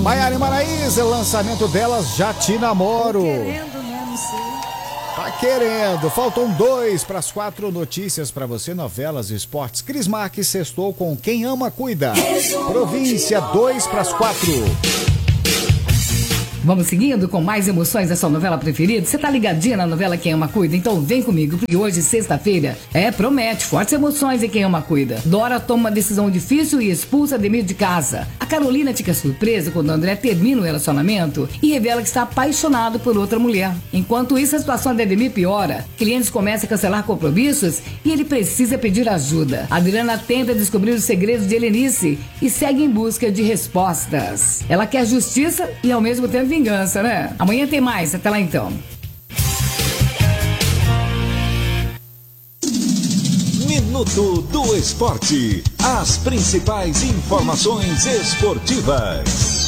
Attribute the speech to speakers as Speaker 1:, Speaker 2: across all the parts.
Speaker 1: Maiara e Maraíza, lançamento delas, Já Te Namoro.
Speaker 2: Tô querendo mesmo, sim.
Speaker 1: Tá querendo. Faltam 2 para as 4 notícias para você, novelas e esportes. Cris Marques sextou com Quem Ama Cuida. Província, 2 para as 4.
Speaker 3: Vamos seguindo com mais emoções da sua novela preferida? Você tá ligadinha na novela Quem Ama Cuida? Então vem comigo, porque hoje, sexta-feira, promete fortes emoções em Quem Ama Cuida. Dora toma uma decisão difícil e expulsa Ademir de casa. A Carolina fica surpresa quando André termina o relacionamento e revela que está apaixonado por outra mulher. Enquanto isso, a situação de Ademir piora. Clientes começam a cancelar compromissos e ele precisa pedir ajuda. Adriana tenta descobrir os segredos de Helenice e segue em busca de respostas. Ela quer justiça e, ao mesmo tempo, vingança, né? Amanhã tem mais, até lá então.
Speaker 4: Minuto do Esporte. As principais informações esportivas.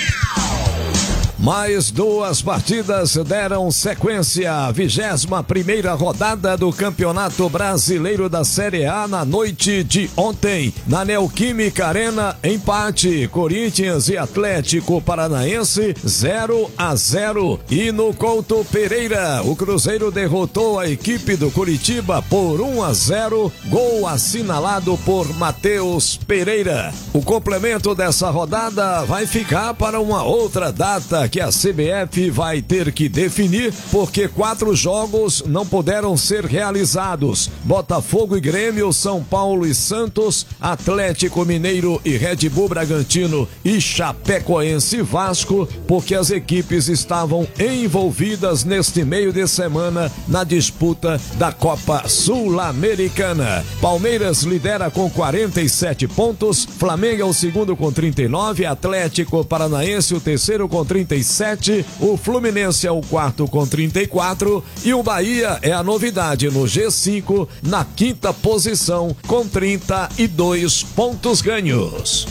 Speaker 5: Mais 2 partidas deram sequência à 21ª rodada do Campeonato Brasileiro da Série A na noite de ontem. Na Neoquímica Arena, empate, Corinthians e Atlético Paranaense 0-0. E no Couto Pereira, o Cruzeiro derrotou a equipe do Curitiba por 1-0, gol assinalado por Matheus Pereira. O complemento dessa rodada vai ficar para uma outra data que a CBF vai ter que definir, porque 4 jogos não puderam ser realizados. Botafogo e Grêmio, São Paulo e Santos, Atlético Mineiro e Red Bull Bragantino e Chapecoense e Vasco, porque as equipes estavam envolvidas neste meio de semana na disputa da Copa Sul-Americana. Palmeiras lidera com 47 pontos, Flamengo é o segundo com 39, Atlético Paranaense o terceiro com 37, o Fluminense é o quarto com 34 e o Bahia é a novidade no G5 na 5ª posição com 32 pontos ganhos.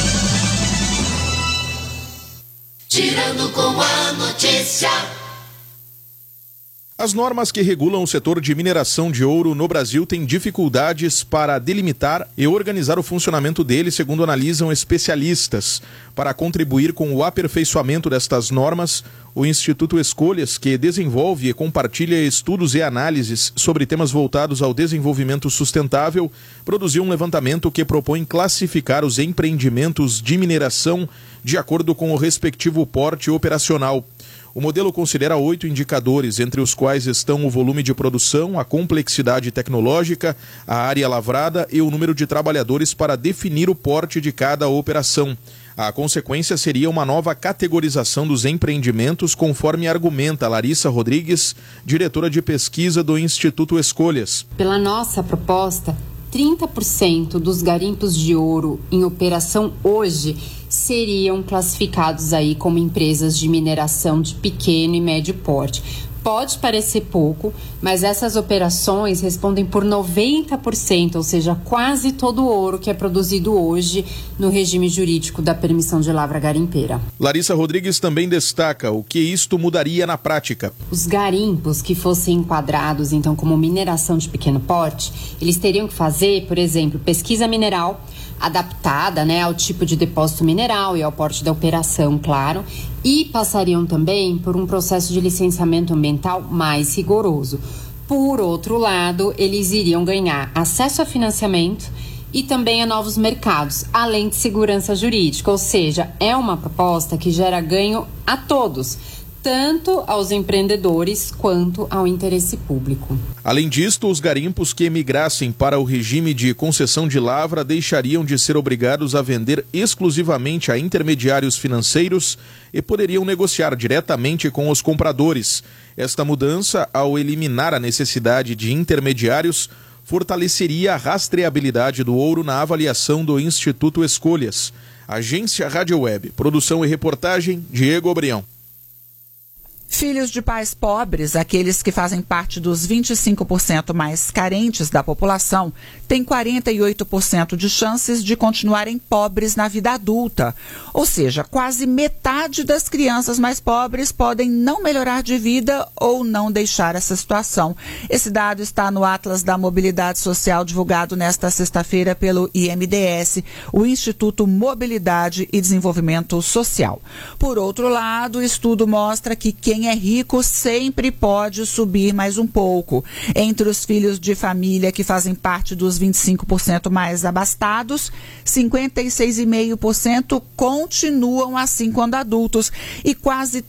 Speaker 6: Girando com a notícia.
Speaker 7: As normas que regulam o setor de mineração de ouro no Brasil têm dificuldades para delimitar e organizar o funcionamento dele, segundo analisam especialistas. Para contribuir com o aperfeiçoamento destas normas, o Instituto Escolhas, que desenvolve e compartilha estudos e análises sobre temas voltados ao desenvolvimento sustentável, produziu um levantamento que propõe classificar os empreendimentos de mineração de acordo com o respectivo porte operacional. O modelo considera 8 indicadores, entre os quais estão o volume de produção, a complexidade tecnológica, a área lavrada e o número de trabalhadores para definir o porte de cada operação. A consequência seria uma nova categorização dos empreendimentos, conforme argumenta Larissa Rodrigues, diretora de pesquisa do Instituto Escolhas.
Speaker 8: Pela nossa proposta, 30% dos garimpos de ouro em operação hoje seriam classificados aí como empresas de mineração de pequeno e médio porte. Pode parecer pouco, mas essas operações respondem por 90%, ou seja, quase todo o ouro que é produzido hoje no regime jurídico da permissão de lavra garimpeira.
Speaker 7: Larissa Rodrigues também destaca o que isto mudaria na prática.
Speaker 8: Os garimpos que fossem enquadrados, então, como mineração de pequeno porte, eles teriam que fazer, por exemplo, pesquisa mineral, adaptada, ao tipo de depósito mineral e ao porte da operação, claro, e passariam também por um processo de licenciamento ambiental mais rigoroso. Por outro lado, eles iriam ganhar acesso a financiamento e também a novos mercados, além de segurança jurídica, ou seja, é uma proposta que gera ganho a todos, tanto aos empreendedores quanto ao interesse público.
Speaker 7: Além disto, os garimpos que migrassem para o regime de concessão de lavra deixariam de ser obrigados a vender exclusivamente a intermediários financeiros e poderiam negociar diretamente com os compradores. Esta mudança, ao eliminar a necessidade de intermediários, fortaleceria a rastreabilidade do ouro na avaliação do Instituto Escolhas. Agência Rádio Web, produção e reportagem, Diego Obrião.
Speaker 2: Filhos de pais pobres, aqueles que fazem parte dos 25% mais carentes da população, têm 48% de chances de continuarem pobres na vida adulta. Ou seja, quase metade das crianças mais pobres podem não melhorar de vida ou não deixar essa situação. Esse dado está no Atlas da Mobilidade Social, divulgado nesta sexta-feira pelo IMDS, o Instituto Mobilidade e Desenvolvimento Social. Por outro lado, o estudo mostra que quem é rico sempre pode subir mais um pouco. Entre os filhos de família que fazem parte dos 25% mais abastados, 56,5% continuam assim quando adultos e quase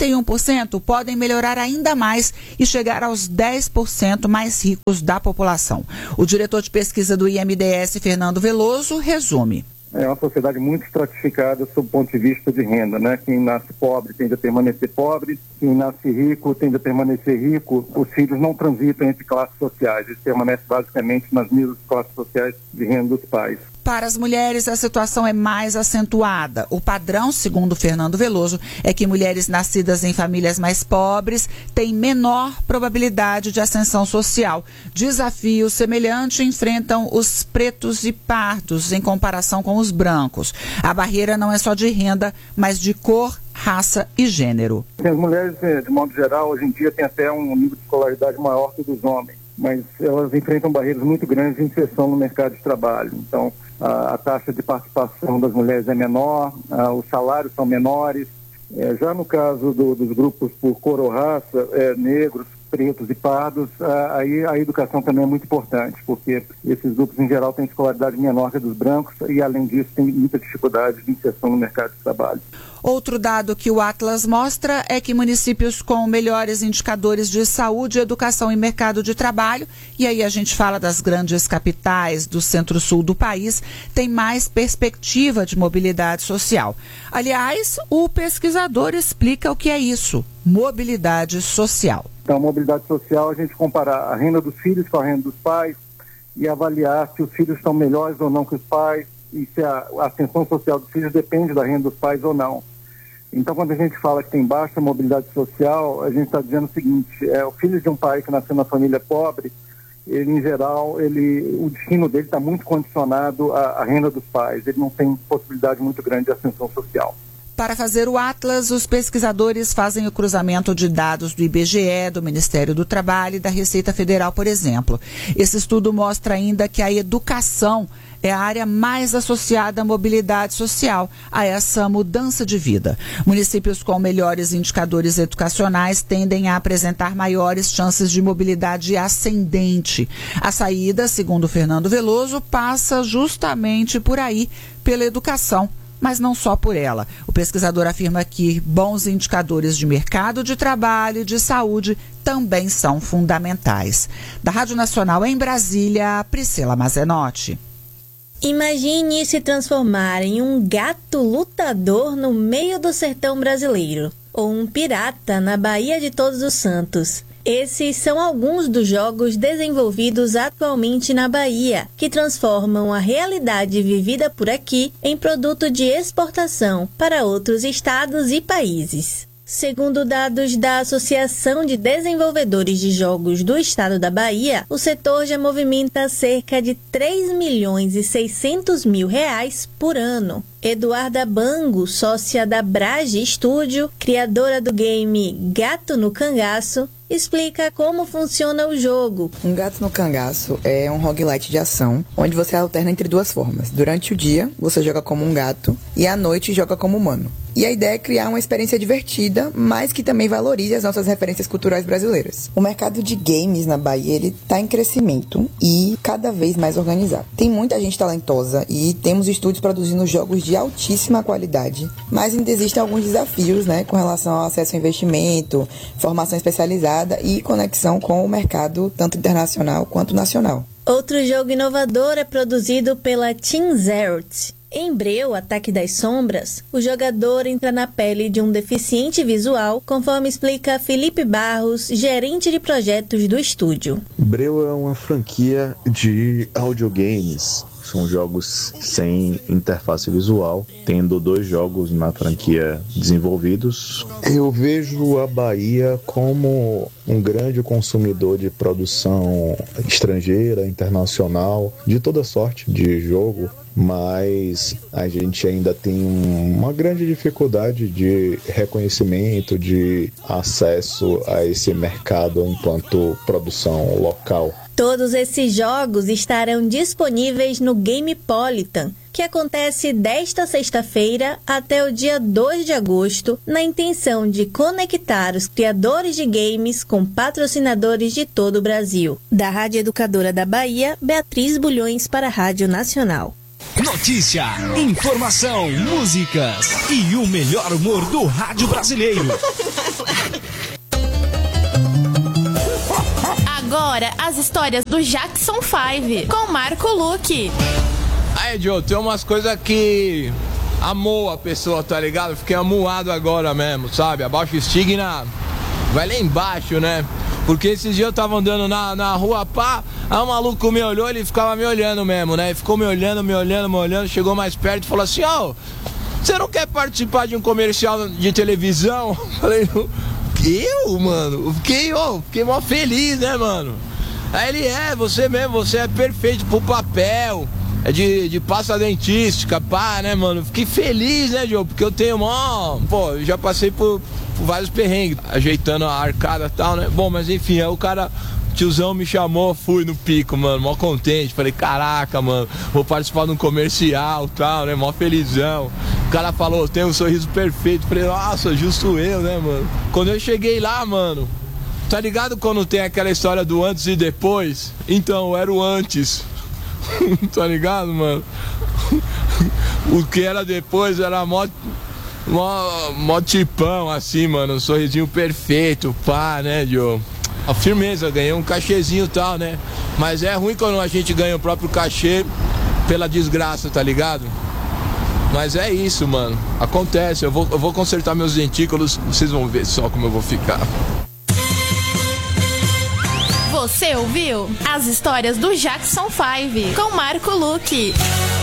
Speaker 2: 31% podem melhorar ainda mais e chegar aos 10% mais ricos da população. O diretor de pesquisa do IMDS, Fernando Veloso, resume.
Speaker 9: É uma sociedade muito estratificada sob o ponto de vista de renda, né? Quem nasce pobre tende a permanecer pobre, quem nasce rico tende a permanecer rico. Os filhos não transitam entre classes sociais, eles permanecem basicamente nas mesmas classes sociais de renda dos pais.
Speaker 2: Para as mulheres, a situação é mais acentuada. O padrão, segundo Fernando Veloso, é que mulheres nascidas em famílias mais pobres têm menor probabilidade de ascensão social. Desafio semelhante enfrentam os pretos e pardos em comparação com os brancos. A barreira não é só de renda, mas de cor, raça e gênero.
Speaker 9: As mulheres, de modo geral, hoje em dia têm até um nível de escolaridade maior que o dos homens, mas elas enfrentam barreiras muito grandes de inserção no mercado de trabalho. Então, a taxa de participação das mulheres é menor, os salários são menores. Já no caso dos grupos por cor ou raça, negros, pretos e pardos, aí a educação também é muito importante, porque esses grupos em geral têm escolaridade menor que a dos brancos e, além disso, têm muita dificuldade de inserção no mercado de trabalho.
Speaker 2: Outro dado que o Atlas mostra é que municípios com melhores indicadores de saúde, educação e mercado de trabalho, e aí a gente fala das grandes capitais do centro-sul do país, têm mais perspectiva de mobilidade social. Aliás, o pesquisador explica o que é isso, mobilidade social.
Speaker 9: Então, mobilidade social, a gente comparar a renda dos filhos com a renda dos pais e avaliar se os filhos estão melhores ou não que os pais e se a ascensão social dos filhos depende da renda dos pais ou não. Então, quando a gente fala que tem baixa mobilidade social, a gente está dizendo o seguinte, o filho de um pai que nasceu na família pobre, ele, em geral, o destino dele está muito condicionado à renda dos pais, ele não tem possibilidade muito grande de ascensão social.
Speaker 2: Para fazer o Atlas, os pesquisadores fazem o cruzamento de dados do IBGE, do Ministério do Trabalho e da Receita Federal, por exemplo. Esse estudo mostra ainda que a educação é a área mais associada à mobilidade social, a essa mudança de vida. Municípios com melhores indicadores educacionais tendem a apresentar maiores chances de mobilidade ascendente. A saída, segundo Fernando Veloso, passa justamente por aí, pela educação. Mas não só por ela. O pesquisador afirma que bons indicadores de mercado de trabalho e de saúde também são fundamentais. Da Rádio Nacional em Brasília, Priscila Mazenotti.
Speaker 10: Imagine se transformar em um gato lutador no meio do sertão brasileiro, ou um pirata na Baía de Todos os Santos. Esses são alguns dos jogos desenvolvidos atualmente na Bahia, que transformam a realidade vivida por aqui em produto de exportação para outros estados e países. Segundo dados da Associação de Desenvolvedores de Jogos do Estado da Bahia, o setor já movimenta cerca de R$3.600.000 por ano. Eduarda Bango, sócia da Brage Studio, criadora do game Gato no Cangaço, explica como funciona o jogo.
Speaker 11: Um Gato no Cangaço é um roguelite de ação, onde você alterna entre duas formas. Durante o dia, você joga como um gato e à noite joga como humano. E a ideia é criar uma experiência divertida, mas que também valorize as nossas referências culturais brasileiras. O mercado de games na Bahia, ele está em crescimento e cada vez mais organizado. Tem muita gente talentosa e temos estúdios produzindo jogos de altíssima qualidade, mas ainda existem alguns desafios, com relação ao acesso ao investimento, formação especializada e conexão com o mercado tanto internacional quanto nacional.
Speaker 10: Outro jogo inovador é produzido pela Team Zert. Em Breu, Ataque das Sombras, o jogador entra na pele de um deficiente visual, conforme explica Felipe Barros, gerente de projetos do estúdio.
Speaker 12: Breu é uma franquia de audiogames. são jogos sem interface visual, tendo 2 jogos na franquia desenvolvidos. Eu vejo a Bahia como um grande consumidor de produção estrangeira, internacional, de toda sorte de jogo, mas a gente ainda tem uma grande dificuldade de reconhecimento, de acesso a esse mercado enquanto produção local.
Speaker 10: Todos esses jogos estarão disponíveis no Gamepolitan, que acontece desta sexta-feira até o dia 2 de agosto, na intenção de conectar os criadores de games com patrocinadores de todo o Brasil. Da Rádio Educadora da Bahia, Beatriz Bulhões para a Rádio Nacional.
Speaker 13: Notícia, informação, músicas e o melhor humor do rádio brasileiro.
Speaker 14: Agora, as histórias do Jackson 5, com Marco Luque.
Speaker 15: Aí, Joe, tem umas coisas que amou a pessoa, tá ligado? Fiquei amuado agora mesmo, sabe? Abaixa o estigma, vai lá embaixo, né? Porque esses dias eu tava andando na rua, pá, aí um maluco me olhou, ele ficava me olhando mesmo, né? Ele ficou me olhando, chegou mais perto e falou assim, ó, você não quer participar de um comercial de televisão? Falei, eu, mano? Fiquei mó feliz, né, mano? Aí ele, você mesmo, você é perfeito pro papel, é de pasta dentística, pá, né, mano? Fiquei feliz, né, Joe? Porque eu tenho eu já passei por vários perrengues, ajeitando a arcada e tal, né? Bom, mas enfim, aí o cara, tiozão me chamou, fui no pico, mano, mó contente. Falei, caraca, mano, vou participar de um comercial e tal, né? Mó felizão. O cara falou, tem um sorriso perfeito. Falei, nossa, justo eu, né, mano? Quando eu cheguei lá, mano, tá ligado quando tem aquela história do antes e depois? Então, eu era o antes. Tá ligado, mano? O que era depois era mó tipão, assim, mano, um sorrisinho perfeito, pá, né, Joe? A firmeza, ganhei um cachezinho e tal, né? Mas é ruim quando a gente ganha o próprio cachê pela desgraça, tá ligado? Mas é isso, mano, acontece, eu vou consertar meus dentículos, vocês vão ver só como eu vou ficar.
Speaker 14: Você ouviu as histórias do Jackson 5, com Marco Luque.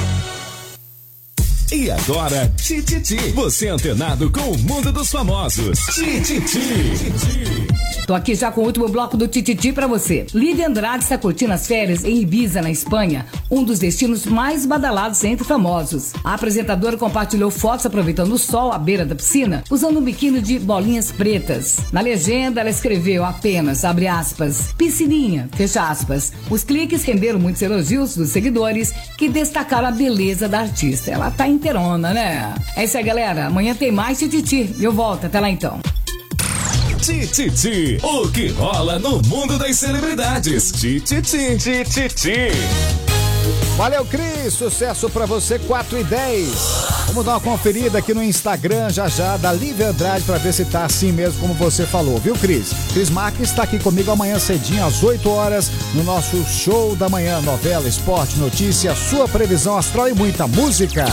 Speaker 13: E agora, Tititi. Você é antenado com o mundo dos famosos. Tititi.
Speaker 3: Tô aqui já com o último bloco do Tititi pra você. Lídia Andrade está curtindo as férias em Ibiza, na Espanha, um dos destinos mais badalados entre famosos. A apresentadora compartilhou fotos aproveitando o sol à beira da piscina, usando um biquíni de bolinhas pretas. Na legenda, ela escreveu apenas, abre aspas, piscininha, fecha aspas. Os cliques renderam muitos elogios dos seguidores que destacaram a beleza da artista. Ela tá inteirona, né? É isso aí, galera. Amanhã tem mais Tititi. Eu volto. Até lá, então.
Speaker 13: Tititi, o que rola no mundo das celebridades. Tititi.
Speaker 1: Valeu, Cris, sucesso pra você, 4:10. Vamos dar uma conferida aqui no Instagram já da Lívia Andrade pra ver se tá assim mesmo como você falou, viu, Cris? Cris Marques está aqui comigo amanhã cedinho às 8 horas no nosso show da manhã, novela, esporte, notícia, sua previsão astral e muita música.